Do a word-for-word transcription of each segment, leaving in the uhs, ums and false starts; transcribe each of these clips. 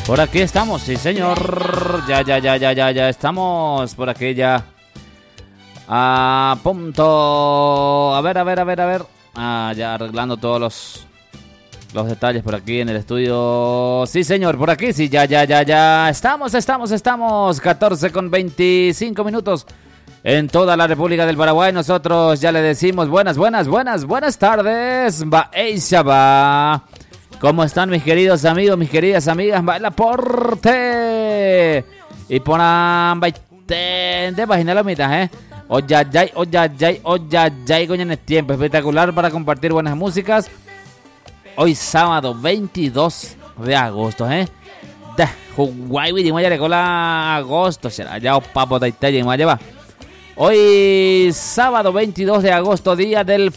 Por aquí estamos, sí señor. Ya, ya, ya, ya, ya, ya estamos por aquí ya. A punto. A ver, a ver, a ver, a ver. Ah, ya arreglando todos los los detalles por aquí en el estudio. Sí señor, por aquí, sí, ya, ya, ya, ya. Estamos, estamos, estamos. catorce con veinticinco minutos. En toda la República del Paraguay, nosotros ya le decimos buenas, buenas, buenas, buenas tardes. Va, Eisa va. ¿Cómo están mis queridos amigos, mis queridas amigas? Va el aporte. Y ponan de página la mitad, ¿eh? Oya, yay, oya, yay, oya, yay, coño, en el tiempo. Espectacular para compartir buenas músicas. Hoy sábado veintidós de agosto, ¿eh? De Huawei, digamos, ya llegó la agosto. Será ya, papo, de Italia, digamos, lleva. Hoy, sábado veintidós de agosto, día del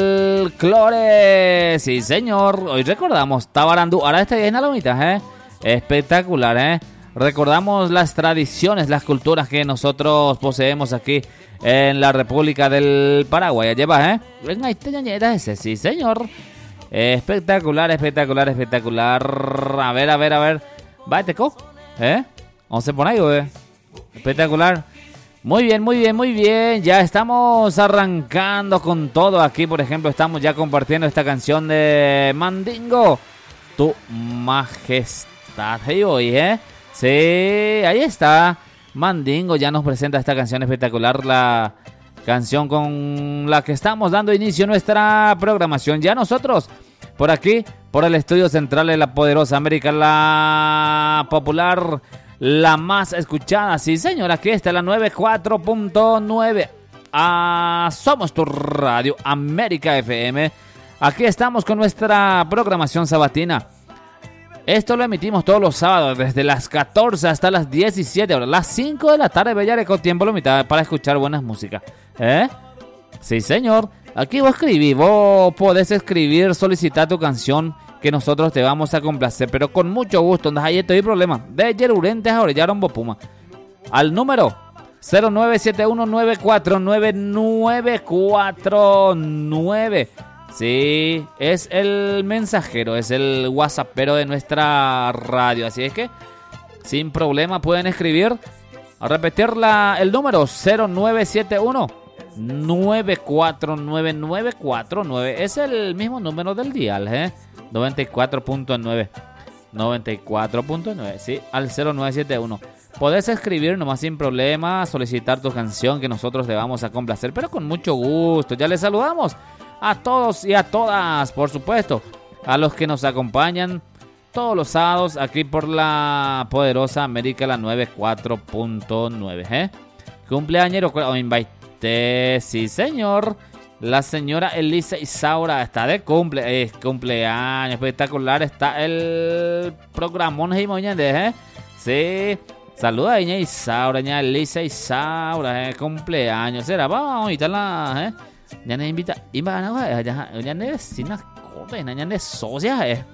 folclore. Sí, señor. Hoy recordamos Tabarandú. Ahora este día en la lomita, ¿eh? Espectacular, ¿eh? Recordamos las tradiciones, las culturas que nosotros poseemos aquí en la República del Paraguay. Lleva, ¿eh? Venga, este ñañeta ese. Sí, señor. Espectacular, espectacular, espectacular. A ver, a ver, a ver. Va, teco. ¿Eh? Vamos a poner ahí, güey. Espectacular. Muy bien, muy bien, muy bien. Ya estamos arrancando con todo aquí. Por ejemplo, estamos ya compartiendo esta canción de Mandingo, Tu Majestad. Hey, hoy, ¿eh? Sí, ahí está. Mandingo ya nos presenta esta canción espectacular. La canción con la que estamos dando inicio a nuestra programación. Ya nosotros, por aquí, por el estudio central de la poderosa América, la popular, la más escuchada, sí señor, aquí está la noventa y cuatro punto nueve. Ah, somos tu radio América F M. Aquí estamos con nuestra programación sabatina. Esto lo emitimos todos los sábados, desde las catorce hasta las diecisiete horas. Las cinco de la tarde, Bella, con tiempo limitado para escuchar buenas músicas. ¿Eh? Sí señor. Aquí vos escribís, vos podés escribir, solicitar tu canción, que nosotros te vamos a complacer, pero con mucho gusto. Andas ahí, te doy problema. De Yerurentes a Orellaron Bopuma. Al número cero nueve siete uno nueve cuatro nueve nueve cuatro nueve. Sí, es el mensajero, es el whatsappero de nuestra radio. Así es que, sin problema, pueden escribir. A repetir la, el número cero nueve siete uno nueve cuatro nueve nueve cuatro nueve. Es el mismo número del dial, ¿eh? noventa y cuatro punto nueve. noventa y cuatro punto nueve, sí, al cero nueve siete uno. Podés escribir nomás sin problema, solicitar tu canción que nosotros te vamos a complacer, pero con mucho gusto. Ya les saludamos a todos y a todas, por supuesto, a los que nos acompañan todos los sábados aquí por la poderosa América, la noventa y cuatro punto nueve, ¿eh? Cumpleañero o invité, sí señor. La señora Elisa Isaura está de cumple, es cumpleaños espectacular. Está el programón ¿eh? Sí, saluda a doña Isaura, doña Elisa Isaura, eh, cumpleaños. Será, vamos a invitarla, ¿eh? Ya nos invita, y van a ya ya vecinas corren, ya ne socias, eh.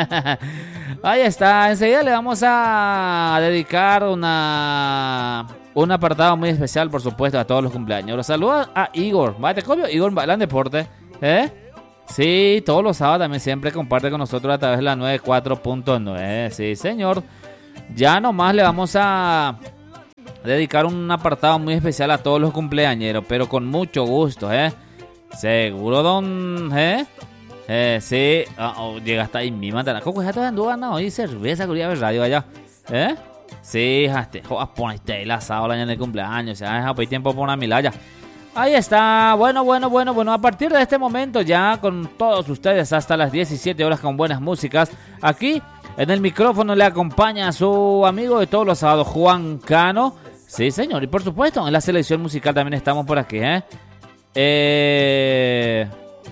Ahí está, enseguida le vamos a dedicar una un apartado muy especial, por supuesto, a todos los cumpleaños. Los saluda a Igor, ¿vale? Te copio, Igor Bailán Deporte, ¿eh? Sí, todos los sábados también siempre comparte con nosotros a través de la noventa y cuatro punto nueve, sí señor. Ya nomás le vamos a dedicar un apartado muy especial a todos los cumpleañeros, pero con mucho gusto, ¿eh? Seguro, don, ¿eh? Eh, sí, oh, oh, llega hasta ahí misma. ¿Cómo es esto? Anduvo ganando y cerveza que de radio allá, ¿eh? Sí, este, joder, ponete el asado el año de cumpleaños, o sea, deja por tiempo por una milaya. Ahí está, bueno, bueno, bueno, bueno, a partir de este momento ya con todos ustedes hasta las diecisiete horas con buenas músicas. Aquí en el micrófono le acompaña a su amigo de todos los sábados, Juan Cano. Sí, señor, y por supuesto en la selección musical también estamos por aquí, ¿eh? Eh...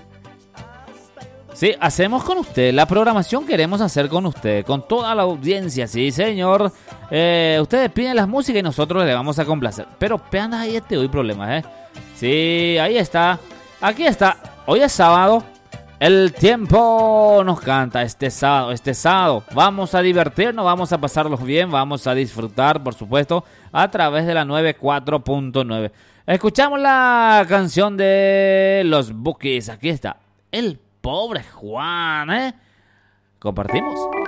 Sí, hacemos con usted, la programación queremos hacer con usted, con toda la audiencia, sí señor. Eh, ustedes piden las músicas y nosotros le vamos a complacer. Pero peandas ahí te doy problemas, ¿eh? Sí, ahí está, aquí está, hoy es sábado, el tiempo nos canta este sábado, este sábado. Vamos a divertirnos, vamos a pasarlos bien, vamos a disfrutar, por supuesto, a través de la noventa y cuatro punto nueve. Escuchamos la canción de los Bukis, aquí está, el pobre Juan, ¿eh? Compartimos.